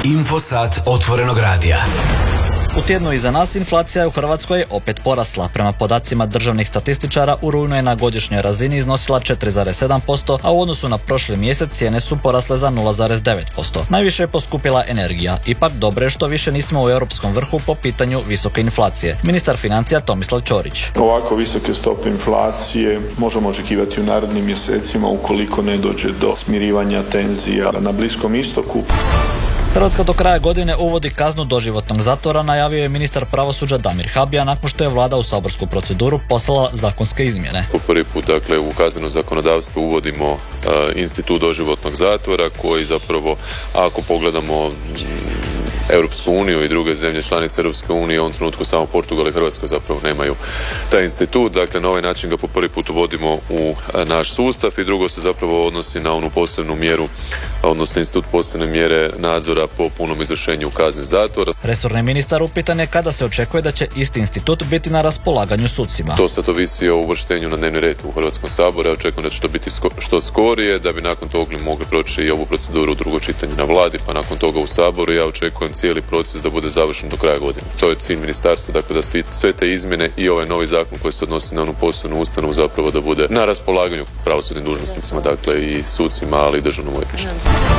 Infosat otvorenog radija. U tjednu iza nas inflacija je u Hrvatskoj opet porasla. Prema podacima državnih statističara u rujnu je na godišnjoj razini iznosila 4,7%, a u odnosu na prošli mjesec cijene su porasle za 0,9%. Najviše je poskupila energija. Ipak dobro je što više nismo u europskom vrhu po pitanju visoke inflacije. Ministar financija Tomislav Ćorić. Ovako visoke stope inflacije možemo očekivati u narednim mjesecima ukoliko ne dođe do smirivanja tenzija na Bliskom istoku. Hrvatska do kraja godine uvodi kaznu doživotnog zatvora, najavio je ministar pravosuđa Damir Habija nakon što je vlada u saborsku proceduru poslala zakonske izmjene. Po prvi put, dakle, u kazneno zakonodavstvo uvodimo institut doživotnog zatvora koji zapravo, ako pogledamo Europsku uniju i druge zemlje članice Europske unije, u ovom trenutku samo Portugal i Hrvatska zapravo nemaju taj institut. Dakle, na ovaj način ga po prvi put uvodimo u naš sustav i drugo se zapravo odnosi na onu posebnu mjeru, odnosno institut posebne mjere nadzora po punom izvršenju kazne zatvora. Resorni ministar upitan je kada se očekuje da će isti institut biti na raspolaganju sucima. To sad ovisi o uvrštenju na dnevni red u Hrvatskom saboru. Ja očekujem da će to biti što skorije, da bi nakon toga mogli proći i ovu proceduru u drugo čitanje na vladi, pa nakon toga u saboru. Ja očekujem cijeli proces da bude završen do kraja godine. To je cilj ministarstva, dakle da sve te izmjene i ovaj novi zakon koji se odnosi na onu posebnu ustanovu zapravo da bude na raspolaganju pravosudnim dužnosnicima, dakle i sucima, ali i državnom odvjetništvu.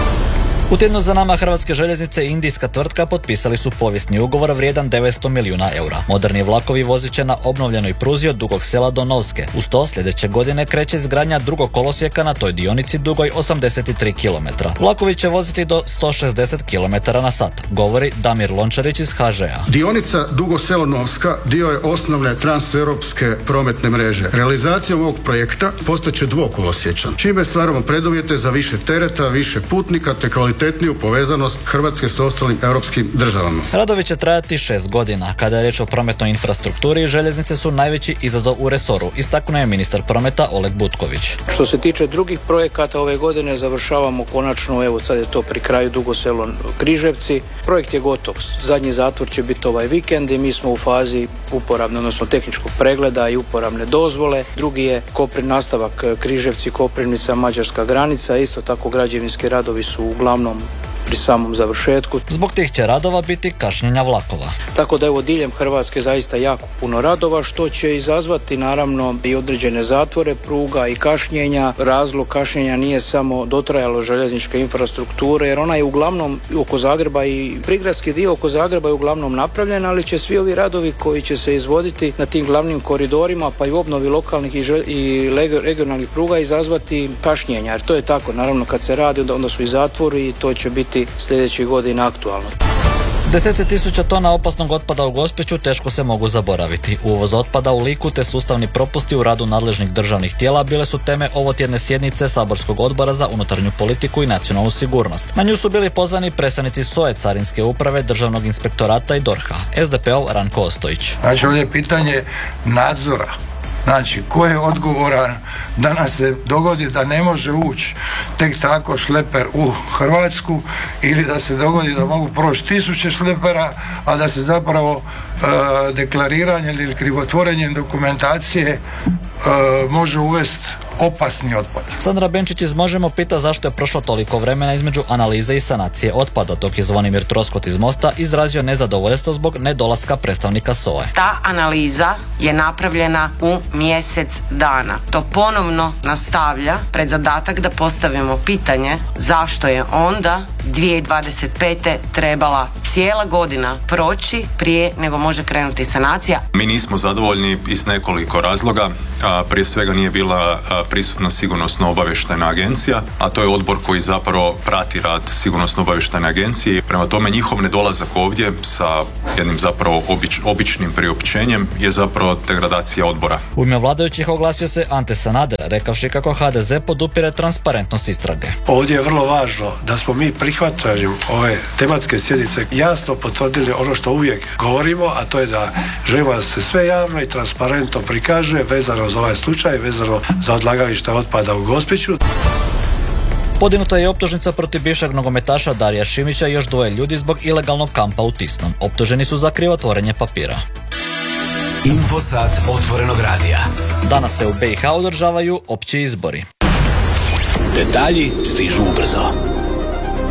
U tjednu za nama Hrvatske željeznice i indijska tvrtka potpisali su povijesni ugovor vrijedan 900 milijuna eura. Moderni vlakovi vozit će na obnovljenoj pruzi od Dugog Sela do Novske. Uz to sljedeće godine kreće izgradnja drugog kolosijeka na toj dionici dugoj 83 km. Vlakovi će voziti do 160 km na sat, govori Damir Lončarić iz HŽ-a. Dionica Dugo Selo-Novska dio je osnovne transeuropske prometne mreže. Realizacijom ovog projekta postaće dvokolosječan, čime stvaramo preduvjete za više tereta, više putnika te kvalitetniju povezanost Hrvatske s ostalim europskim državama. Radovi će trajati 6 godina. Kada je riječ o prometnoj infrastrukturi, željeznice su najveći izazov u resoru, istaknuo je ministar prometa Oleg Butković. Što se tiče drugih projekata, ove godine završavamo konačno, evo sad je to pri kraju Dugo Selo Križevci. Projekt je gotov. Zadnji zatvor će biti ovaj vikend i mi smo u fazi uporabne, odnosno tehničkog pregleda i uporabne dozvole. Drugi je nastavak Križevci, Koprivnica, mađarska granica. Isto tako građevinski radovi su uglavnom pri samom završetku. Zbog tih će radova biti kašnjenja vlakova. Tako da evo diljem Hrvatske zaista jako puno radova, što će izazvati naravno i određene zatvore pruga i kašnjenja. Razlog kašnjenja nije samo dotrajalo željezničke infrastrukture, jer ona je uglavnom oko Zagreba i prigradski dio oko Zagreba je uglavnom napravljen, ali će svi ovi radovi koji će se izvoditi na tim glavnim koridorima, pa i u obnovi lokalnih i regionalnih pruga izazvati kašnjenja. Jer to je tako, naravno kad se radi onda su i zatvori i to će biti sljedećih godina aktualno. Deseci tisuća tona opasnog otpada u Gospiću teško se mogu zaboraviti. Uvoz otpada u Liku te sustavni propusti u radu nadležnih državnih tijela bile su teme ovotjedne sjednice Saborskog odbora za unutarnju politiku i nacionalnu sigurnost. Na nju su bili pozvani predstavnici SOA-e, Carinske uprave, Državnog inspektorata i DORH-a. SDP-ov Ranko Ostojić. Znači ovdje je pitanje nadzora. Znači, ko je odgovoran da nam se dogodi da ne može ući tek tako šleper u Hrvatsku ili da se dogodi da mogu proći 1000 šlepera, a da se zapravo deklariranjem ili krivotvorenjem dokumentacije može uvesti opasni otpad. Sandra Benčić iz Možemo pita zašto je prošlo toliko vremena između analize i sanacije otpada, dok je Zvonimir Troskot iz Mosta izrazio nezadovoljstvo zbog nedolaska predstavnika SOA-e. Ta analiza je napravljena u mjesec dana. To ponovno nastavlja pred zadatak da postavimo pitanje zašto je onda 2025. trebala cijela godina proći prije nego može krenuti sanacija. Mi nismo zadovoljni iz nekoliko razloga. Prije svega nije bila prisutna sigurnosno-obavještajna agencija, a to je odbor koji zapravo prati rad sigurnosno-obavještajne agencije. Prema tome njihov nedolazak ovdje sa jednim zapravo običnim priopćenjem je zapravo degradacija odbora. U ime vladajućih oglasio se Ante Sanader, rekavši kako HDZ podupire transparentnost istrage. Ovdje je vrlo važno da smo mi prihvatanjem ove tematske sjednice jasno potvrdili ono što uvijek govorimo, a to je da želimo da se sve javno i transparentno prikaže vezano za ovaj slučaj, vezano za odlagalište otpada u Gospiću. Podignuta je optužnica protiv bivšeg nogometaša Darija Šimića i još 2 ljudi zbog ilegalnog kampa u Tisnom. Optuženi su za krivotvorenje papira. Infosat otvorenog radija. Danas se u BiH održavaju opći izbori. Detalji stižu ubrzo.